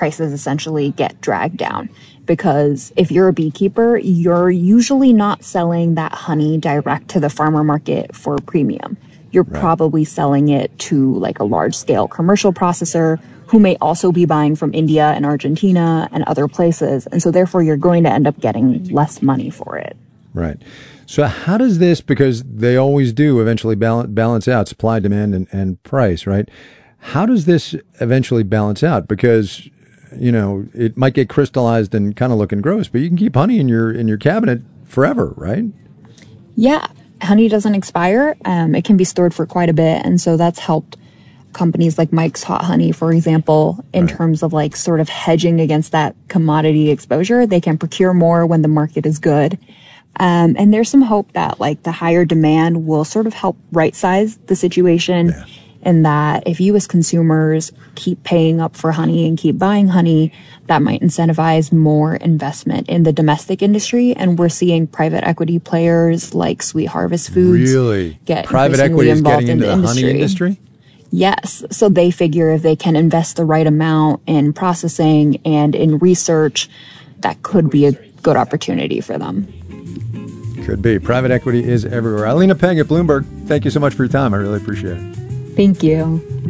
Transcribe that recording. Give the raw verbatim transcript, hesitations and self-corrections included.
prices essentially get dragged down. Because if you're a beekeeper, you're usually not selling that honey direct to the farmer market for premium. You're right. probably selling it to like a large scale commercial processor who may also be buying from India and Argentina and other places. And so therefore you're going to end up getting less money for it. Right. So how does this, because they always do eventually balance, balance out supply, demand, and, and price, right? How does this eventually balance out? Because, you know, it might get crystallized and kind of looking gross, but you can keep honey in your in your cabinet forever, right? Yeah. Honey doesn't expire. Um, it can be stored for quite a bit. And so that's helped companies like Mike's Hot Honey, for example, in right. terms of like sort of hedging against that commodity exposure. They can procure more when the market is good. Um, and there's some hope that like the higher demand will sort of help right size the situation. Yeah. And that if you as consumers keep paying up for honey and keep buying honey, that might incentivize more investment in the domestic industry. And we're seeing private equity players like Sweet Harvest Foods really get private equity is getting into the, the honey industry. Yes. So they figure if they can invest the right amount in processing and in research, that could be a good opportunity for them. Could be. Private equity is everywhere. Alina Peng at Bloomberg, thank you so much for your time. I really appreciate it. Thank you.